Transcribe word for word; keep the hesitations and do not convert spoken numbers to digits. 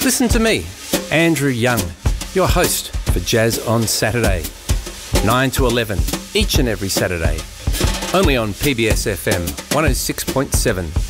Listen to me, Andrew Young, your host for Jazz on Saturday, nine to eleven, each and every Saturday, only on P B S F M one oh six point seven.